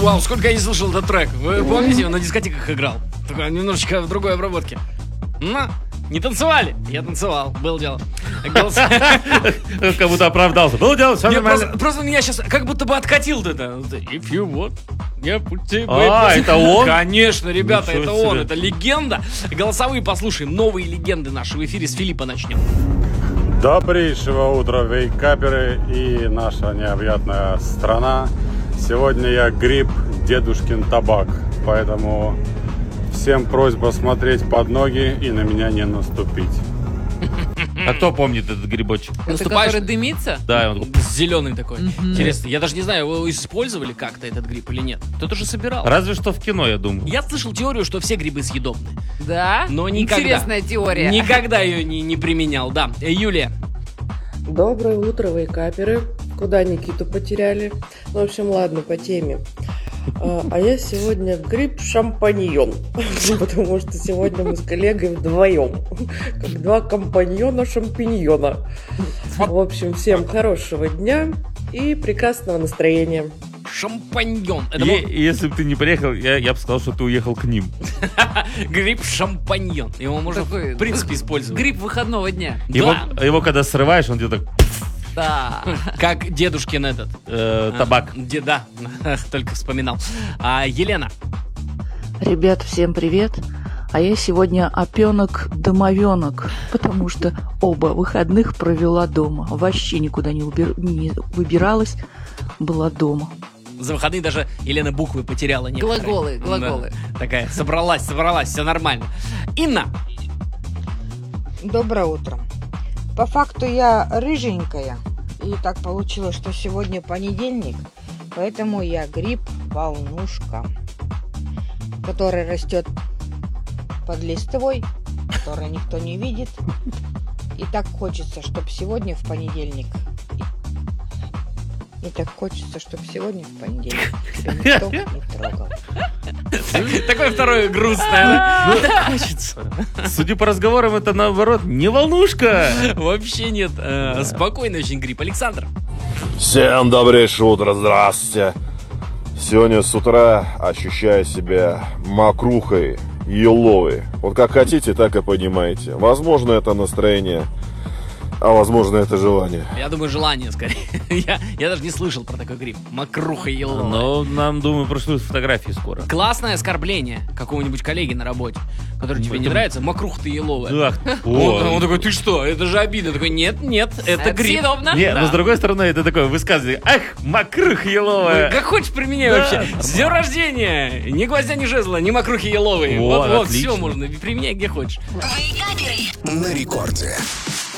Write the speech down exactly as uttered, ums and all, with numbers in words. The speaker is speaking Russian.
Вау, сколько я не слышал этот трек. Вы помните, он на дискотеках играл? Только немножечко в другой обработке. На, не танцевали? Я танцевал, было дело. Как будто оправдался. Было дело, все нормально. Просто меня сейчас как будто бы откатил это. If you want. А, это он? Конечно, ребята, это он, это легенда. Голосовые послушаем, новые легенды наши. В эфире с Филиппа начнем. Добрейшего утра, вейкаперы и наша необъятная страна. Сегодня я гриб дедушкин табак, поэтому всем просьба смотреть под ноги и на меня не наступить. А кто помнит этот грибочек? Это который дымится? Да, он зеленый такой. Интересно, я даже не знаю, его использовали как-то этот гриб или нет. Кто-то же собирал. Разве что в кино, я думаю. Я слышал теорию, что все грибы съедобны. Да? Но никогда. Интересная теория. Никогда ее не, не применял, да. Юлия. Доброе утро, вейкаперы. Куда Никиту потеряли? Ну, в общем, ладно, по теме. А, а я сегодня гриб-шампаньон, потому что сегодня мы с коллегой вдвоем, как два компаньона-шампиньона. В общем, всем хорошего дня и прекрасного настроения. Шампаньон. Это Е- мог... Если бы ты не приехал, я, я бы сказал, что ты уехал к ним. Гриб-шампаньон. Его можно, Такой, в принципе, использовать. Гриб выходного дня. Его, Да. его когда срываешь, он тебе так Да. Как дедушкин этот. э, табак. А, де- да, только вспоминал. А, Елена. Ребят, всем привет. А я сегодня опенок-домовенок, потому что оба выходных провела дома. Вообще никуда не, убир... не выбиралась, была дома. За выходные даже Елена буквы потеряла некоторые. Глаголы, глаголы. Да, такая, собралась, собралась, все нормально. Инна. Доброе утро. По факту я рыженькая, и так получилось, что сегодня понедельник, поэтому я гриб-волнушка, который растет под листвой, который никто не видит. И так хочется, чтобы сегодня в понедельник... И так хочется, чтобы сегодня в понедельник тебя никто не трогал. Такое второе грустное. Ну так хочется. Судя по разговорам, это наоборот не волнушка. Вообще нет. Э, Спокойный очень гриб. Александр. Всем добрейшее утро, здравствуйте. Сегодня с утра ощущаю себя мокрухой, еловой. Вот как хотите, так и понимаете. Возможно, это настроение, а возможно, это желание. Я думаю, желание скорее. я, я даже не слышал про такой гриб. Мокруха еловая. Но нам, думаю, пришлют фотографии скоро. Классное оскорбление какого-нибудь коллеги на работе, который тебе не Это- нравится. Мокруха ты еловая. Ах, Он, он о. такой, ты что, это же обидно. Такой, нет, нет, это гриб. съедобно. Не, Да. но с другой стороны, это такое высказывание. Ах, мокрых еловая. Как хочешь применяй Да. вообще. С днем рождения! Ни гвоздя, ни жезла, ни мокрухи еловые. Вот, Вот, вот, отлично. все можно. Применяй где хочешь. На рекорде.